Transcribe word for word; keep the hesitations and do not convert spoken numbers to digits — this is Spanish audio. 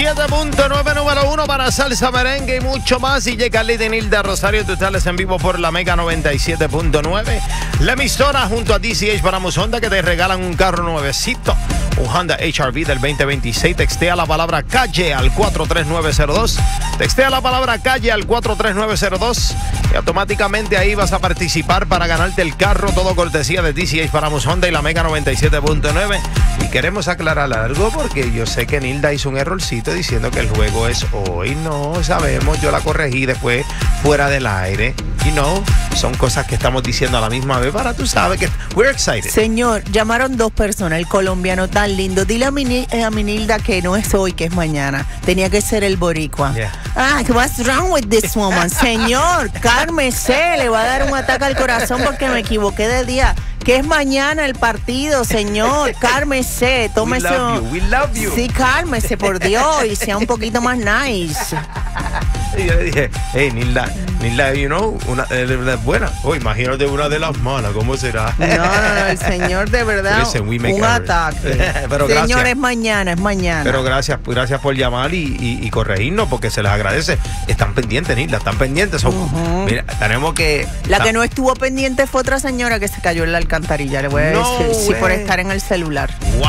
siete punto nueve, número uno para salsa, merengue y mucho más. Y llega Carly de Nilda Rosario, totales en vivo por la Mega noventa y siete punto nueve. La emisora junto a D C H Baramos Honda, que te regalan un carro nuevecito, un Honda H R V del veinte veintiséis. Textea la palabra calle al cuatro tres nueve cero dos. Textea la palabra calle al cuatro tres nueve cero dos y automáticamente ahí vas a participar para ganarte el carro, todo cortesía de D C H Baramos Honda y la Mega noventa y siete punto nueve. Y queremos aclarar algo porque yo sé que Nilda hizo un errorcito diciendo que el juego es hoy. No sabemos, yo la corregí después fuera del aire. You know, son cosas que estamos diciendo a la misma vez para tú sabes que we're excited. Señor, llamaron dos personas, el colombiano tan lindo. Dile a mi, a mi Nilda que no es hoy, que es mañana. Tenía que ser el boricua. Yeah. Ah, what's wrong with this woman? Señor, cálmese, le va a dar un ataque al corazón porque me equivoqué de día. Que es mañana el partido, señor. Cálmese, tómese. We love you, we love you. Sí, cálmese, por Dios, y sea un poquito más nice. Y yo le dije, hey, Nilda, Nilda, you know, una de las buenas. Oh, imagínate una de las malas, ¿cómo será? No, no, no, el señor de verdad, Listen, we make un errors. ataque. Pero señor, gracias. es mañana, es mañana. Pero gracias, gracias por llamar y, y, y corregirnos, porque se les agradece. Están pendientes, Nilda, están pendientes. Son, Uh-huh. Mira, tenemos que... La que no estuvo pendiente fue otra señora que se cayó en la alcantarilla. Le voy a No decir, sí, way. por estar en el celular.